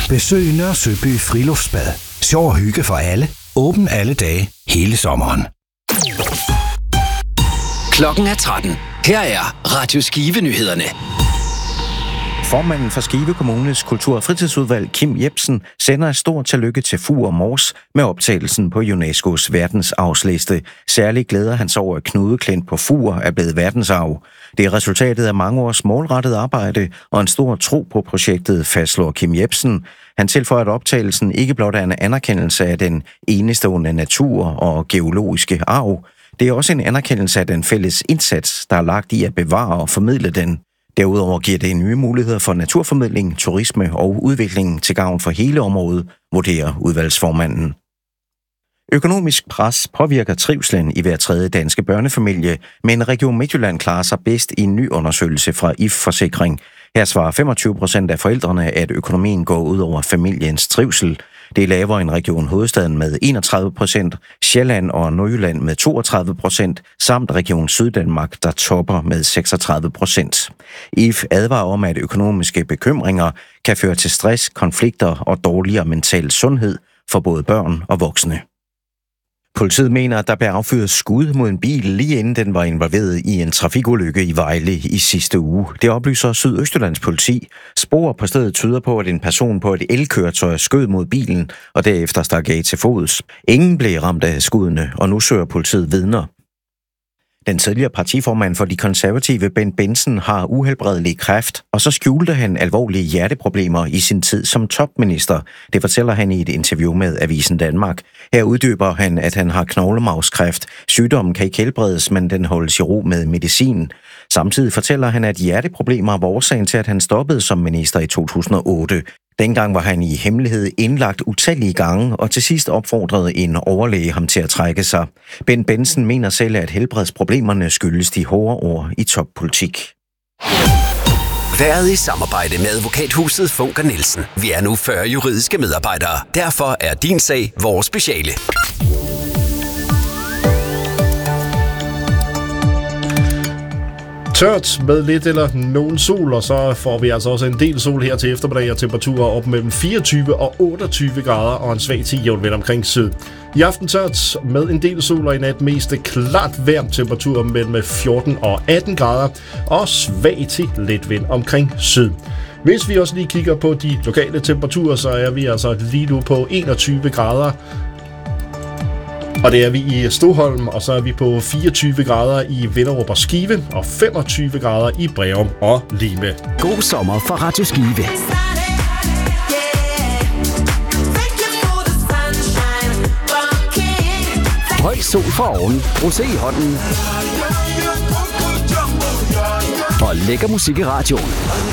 Besøg Nørre Søby Friluftsbad. Sjov og hygge for alle. Åben alle dage, hele sommeren. Klokken er 13. Her er Radio Skive-nyhederne. Formanden for Skive Kommunes kultur- og fritidsudvalg, Kim Jebsen, sender et stort tillykke til Fur og Mors med optagelsen på UNESCO's verdensarvsliste. Særligt glæder han sig over, at Knudeklint på Fur er blevet verdensarv. Det er resultatet af mange års målrettet arbejde og en stor tro på projektet, fastslår Kim Jebsen. Han tilføjer, at optagelsen ikke blot er en anerkendelse af den enestående natur og geologiske arv. Det er også en anerkendelse af den fælles indsats, der er lagt i at bevare og formidle den. Derudover giver det nye muligheder for naturformidling, turisme og udvikling til gavn for hele området, vurderer udvalgsformanden. Økonomisk pres påvirker trivslen i hver tredje danske børnefamilie, men Region Midtjylland klarer sig bedst i en ny undersøgelse fra IF Forsikring. Her svarer 25% af forældrene, at økonomien går ud over familiens trivsel. Det er lavere end Region Hovedstaden med 31%, Sjælland og Nordjylland med 32%, samt Region Syddanmark, der topper med 36%. IF advarer om, at økonomiske bekymringer kan føre til stress, konflikter og dårligere mental sundhed for både børn og voksne. Politiet mener, at der blev affyret skud mod en bil, lige inden den var involveret i en trafikulykke i Vejle i sidste uge. Det oplyser Sydøstjyllands politi. Spor på stedet tyder på, at en person på et elkøretøj skød mod bilen, og derefter stak af til fods. Ingen blev ramt af skuddene, og nu søger politiet vidner. Den tidligere partiformand for de konservative, Bent Benson, har uhelbredelig kræft, og så skjulte han alvorlige hjerteproblemer i sin tid som topminister. Det fortæller han i et interview med Avisen Danmark. Her uddyber han, at han har knoglemavskræft. Sygdommen kan ikke helbredes, men den holdes i ro med medicin. Samtidig fortæller han, at hjerteproblemer var årsagen til, at han stoppede som minister i 2008. Dengang var han i hemmelighed indlagt utallige gange, og til sidst opfordrede en overlæge ham til at trække sig. Bent Benson mener selv, at helbredsproblemerne skyldes de hårde ord i toppolitik. Været i samarbejde med advokathuset Funker Nielsen. Vi er nu 40 juridiske medarbejdere. Derfor er din sag vores speciale. Tørt med lidt eller nogen sol, og så får vi altså også en del sol her til eftermiddag, og temperaturer op mellem 24 og 28 grader og en svag 10 jævn vind omkring syd. I aften tørt med en del sol, og i nat mest klart vejr, temperaturer mellem 14 og 18 grader og svag til lidt vind omkring syd. Hvis vi også lige kigger på de lokale temperaturer, så er vi altså lige nu på 21 grader. Og det er vi i Stoholm, og så er vi på 24 grader i Vinderup og Skive, og 25 grader i Breum og Lime. God sommer fra Radio Skive. Høj sol for oven, rosé i hånden og lækker musik i radioen.